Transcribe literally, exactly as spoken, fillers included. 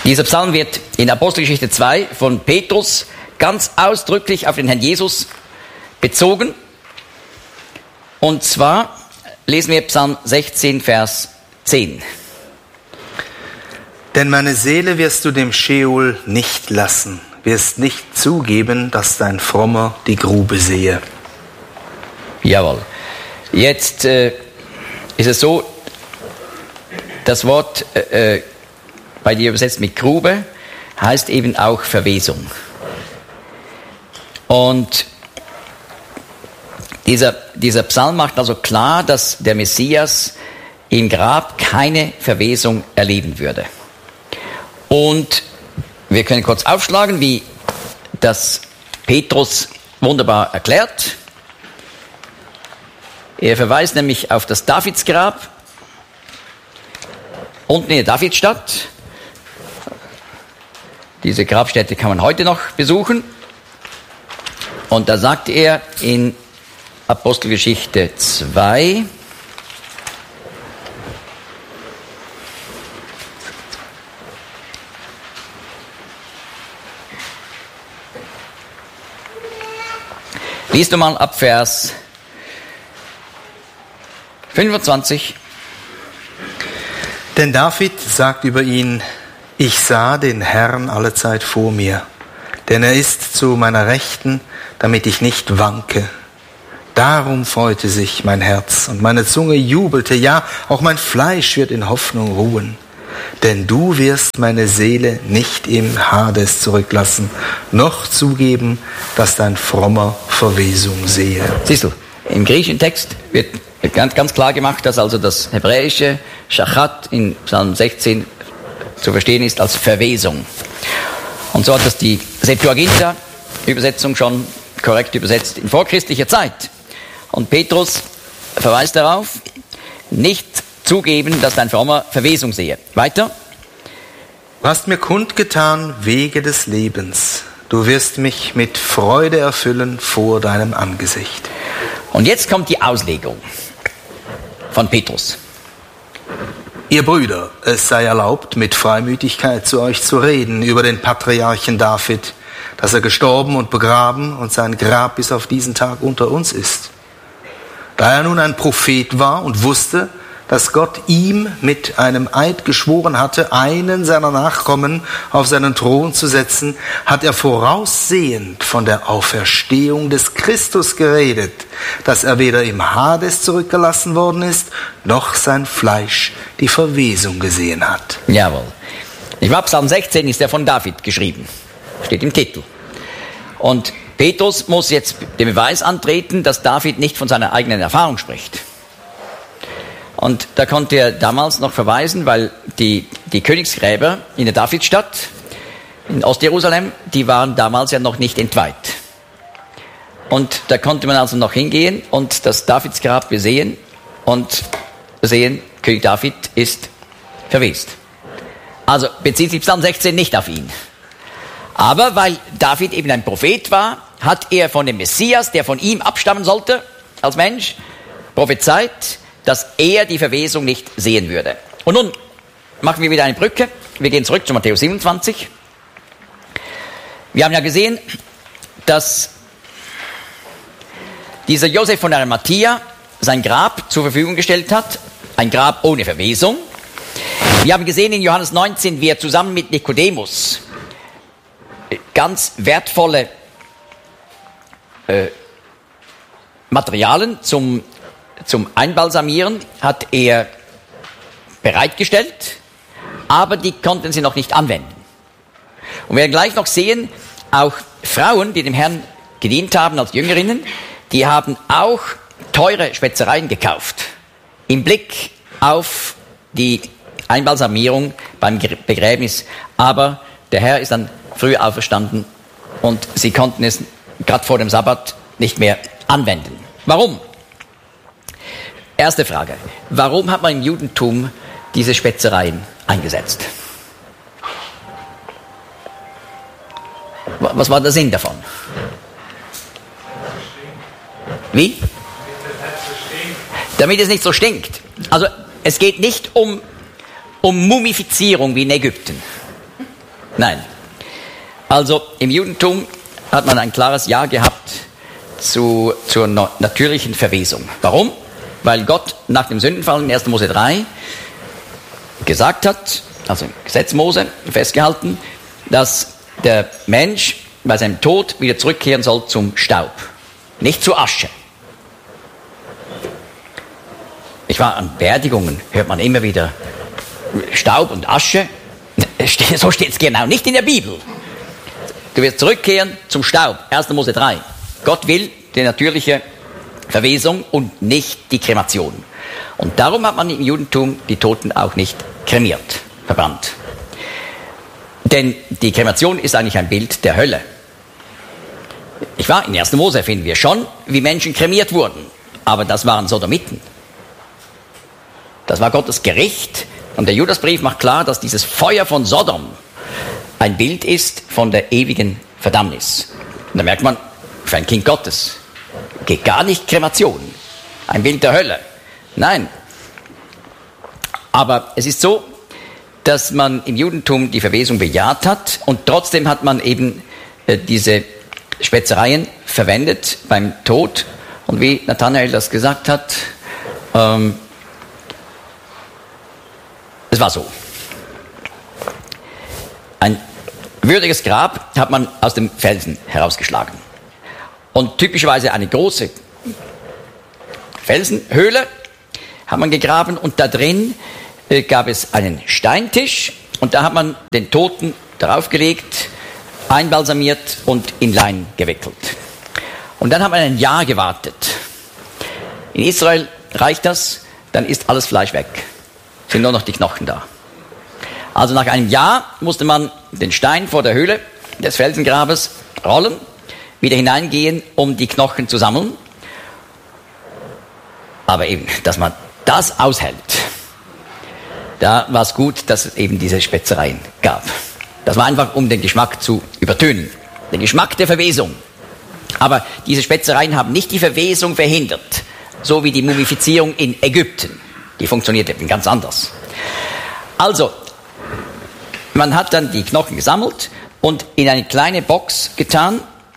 Dieser Psalm wird in Apostelgeschichte zwei von Petrus ganz ausdrücklich auf den Herrn Jesus bezogen. Und zwar lesen wir Psalm sechzehn, Vers zehn. Denn meine Seele wirst du dem Scheol nicht lassen, wirst nicht zugeben, dass dein Frommer die Grube sehe. Jawohl. Jetzt äh, ist es so, das Wort äh, bei dir übersetzt mit Grube heißt eben auch Verwesung. Und dieser, dieser Psalm macht also klar, dass der Messias im Grab keine Verwesung erleben würde. Und wir können kurz aufschlagen, wie das Petrus wunderbar erklärt. Er verweist nämlich auf das Davidsgrab unten in der Davidstadt. Diese Grabstätte kann man heute noch besuchen. Und da sagt er in Apostelgeschichte zwei, liest du mal ab Vers fünfundzwanzig. Denn David sagt über ihn, ich sah den Herrn allezeit vor mir, denn er ist zu meiner Rechten, damit ich nicht wanke. Darum freute sich mein Herz und meine Zunge jubelte, ja, auch mein Fleisch wird in Hoffnung ruhen. Denn du wirst meine Seele nicht im Hades zurücklassen, noch zugeben, dass dein Frommer Verwesung sehe. Siehst du, im griechischen Text wird ganz, ganz klar gemacht, dass also das hebräische Shachat in Psalm sechzehn zu verstehen ist als Verwesung. Und so hat das die Septuaginta-Übersetzung schon korrekt übersetzt in vorchristlicher Zeit. Und Petrus verweist darauf, nicht zugeben, dass dein Frommer Verwesung sehe. Weiter. Du hast mir kundgetan Wege des Lebens. Du wirst mich mit Freude erfüllen vor deinem Angesicht. Und jetzt kommt die Auslegung von Petrus. Ihr Brüder, es sei erlaubt, mit Freimütigkeit zu euch zu reden über den Patriarchen David, dass er gestorben und begraben und sein Grab bis auf diesen Tag unter uns ist. Da er nun ein Prophet war und wusste, dass Gott ihm mit einem Eid geschworen hatte, einen seiner Nachkommen auf seinen Thron zu setzen, hat er voraussehend von der Auferstehung des Christus geredet, dass er weder im Hades zurückgelassen worden ist, noch sein Fleisch die Verwesung gesehen hat. Jawohl. Ich glaube, Psalm sechzehn ist ja von David geschrieben. Steht im Titel. Und Petrus muss jetzt den Beweis antreten, dass David nicht von seiner eigenen Erfahrung spricht. Und da konnte er damals noch verweisen, weil die, die Königsgräber in der Davidstadt, in Ostjerusalem, die waren damals ja noch nicht entweiht. Und da konnte man also noch hingehen und das Davidsgrab besehen und sehen, König David ist verwest. Also bezieht sich Psalm sechzehn nicht auf ihn. Aber weil David eben ein Prophet war, hat er von dem Messias, der von ihm abstammen sollte, als Mensch, prophezeit, dass er die Verwesung nicht sehen würde. Und nun machen wir wieder eine Brücke. Wir gehen zurück zu Matthäus siebenundzwanzig. Wir haben ja gesehen, dass dieser Josef von Arimathea sein Grab zur Verfügung gestellt hat. Ein Grab ohne Verwesung. Wir haben gesehen in Johannes neunzehn, wie er zusammen mit Nikodemus ganz wertvolle äh, Materialien zum Zum Einbalsamieren hat er bereitgestellt, aber die konnten sie noch nicht anwenden. Und wir werden gleich noch sehen, auch Frauen, die dem Herrn gedient haben als Jüngerinnen, die haben auch teure Spezereien gekauft, im Blick auf die Einbalsamierung beim Begräbnis. Aber der Herr ist dann früh auferstanden und sie konnten es gerade vor dem Sabbat nicht mehr anwenden. Warum? Erste Frage. Warum hat man im Judentum diese Spezereien eingesetzt? Was war der Sinn davon? Wie? Damit es nicht so stinkt. Also es geht nicht um, um Mumifizierung wie in Ägypten. Nein. Also im Judentum hat man ein klares Ja gehabt zu, zur no- natürlichen Verwesung. Warum? Weil Gott nach dem Sündenfall in erster Mose drei gesagt hat, also im Gesetz Mose festgehalten, dass der Mensch bei seinem Tod wieder zurückkehren soll zum Staub, nicht zur Asche. Ich war an Beerdigungen, hört man immer wieder Staub und Asche. So steht es genau nicht in der Bibel. Du wirst zurückkehren zum Staub, erster Mose drei. Gott will die natürliche Verwesung und nicht die Kremation. Und darum hat man im Judentum die Toten auch nicht kremiert, verbrannt. Denn die Kremation ist eigentlich ein Bild der Hölle. Ich war in erster Mose finden wir schon, wie Menschen kremiert wurden. Aber das waren Sodomiten. Das war Gottes Gericht. Und der Judasbrief macht klar, dass dieses Feuer von Sodom ein Bild ist von der ewigen Verdammnis. Und da merkt man, für ein Kind Gottes geht gar nicht Kremation. Ein Bild der Hölle. Nein. Aber es ist so, dass man im Judentum die Verwesung bejaht hat und trotzdem hat man eben äh, diese Spetzereien verwendet beim Tod. Und wie Nathanael das gesagt hat, ähm, es war so. Ein würdiges Grab hat man aus dem Felsen herausgeschlagen. Und typischerweise eine große Felsenhöhle hat man gegraben und da drin äh, gab es einen Steintisch und da hat man den Toten draufgelegt, einbalsamiert und in Lein gewickelt. Und dann hat man ein Jahr gewartet. In Israel reicht das, dann ist alles Fleisch weg. Sind nur noch die Knochen da. Also nach einem Jahr musste man den Stein vor der Höhle des Felsengrabes rollen, wieder hineingehen, um die Knochen zu sammeln. Aber eben, dass man das aushält, da war es gut, dass es eben diese Spetzereien gab. Das war einfach, um den Geschmack zu übertönen. Den Geschmack der Verwesung. Aber diese Spetzereien haben nicht die Verwesung verhindert, so wie die Mumifizierung in Ägypten. Die funktioniert eben ganz anders. Also, man hat dann die Knochen gesammelt und in eine kleine Box getan,